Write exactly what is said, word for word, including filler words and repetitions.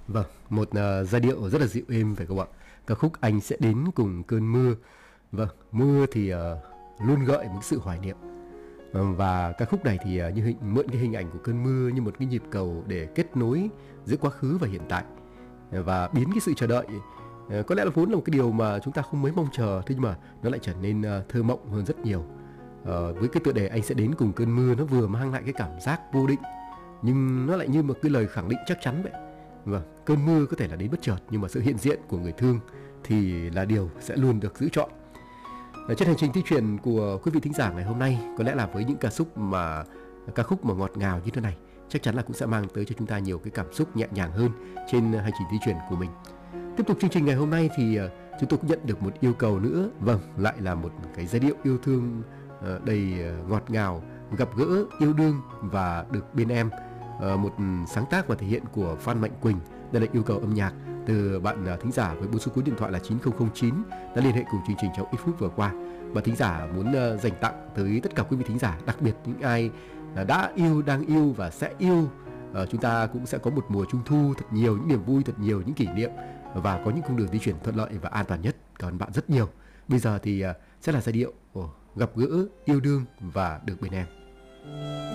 Vâng, một uh, giai điệu rất là dịu êm phải không ạ? Ca khúc Anh sẽ đến cùng cơn mưa. Vâng, mưa thì uh, luôn gợi một sự hoài niệm. Ờ, và ca khúc này thì uh, như hình mượn cái hình ảnh của cơn mưa như một cái nhịp cầu để kết nối giữa quá khứ và hiện tại, và biến cái sự chờ đợi uh, có lẽ là vốn là một cái điều mà chúng ta không mấy mong chờ, thế nhưng mà nó lại trở nên uh, thơ mộng hơn rất nhiều. Uh, với cái tựa đề Anh sẽ đến cùng cơn mưa, nó vừa mang lại cái cảm giác vô định, nhưng nó lại như một cái lời khẳng định chắc chắn vậy. Vâng, cơn mưa có thể là đến bất chợt, nhưng mà sự hiện diện của người thương thì là điều sẽ luôn được giữ trọn. Ở trên hành trình di chuyển của quý vị thính giả ngày hôm nay, có lẽ là với những ca khúc mà ca khúc mà ngọt ngào như thế này, chắc chắn là cũng sẽ mang tới cho chúng ta nhiều cái cảm xúc nhẹ nhàng hơn trên hành trình di chuyển của mình. Tiếp tục chương trình ngày hôm nay thì chúng tôi cũng nhận được một yêu cầu nữa. Vâng, lại là một cái giai điệu yêu thương đầy ngọt ngào, gặp gỡ, yêu đương và được bên em. Một sáng tác và thể hiện của Phan Mạnh Quỳnh. Đây là yêu cầu âm nhạc từ bạn thính giả với bốn số cuối điện thoại là chín không không chín đã liên hệ cùng chương trình trong ít phút vừa qua. Và thính giả muốn dành tặng tới tất cả quý vị thính giả, đặc biệt những ai đã yêu, đang yêu và sẽ yêu. Chúng ta cũng sẽ có một mùa trung thu thật nhiều những niềm vui, thật nhiều những kỷ niệm, và có những cung đường di chuyển thuận lợi và an toàn nhất. Cảm ơn bạn rất nhiều. Bây giờ thì sẽ là giai điệu gặp gỡ, yêu đương và được bên em.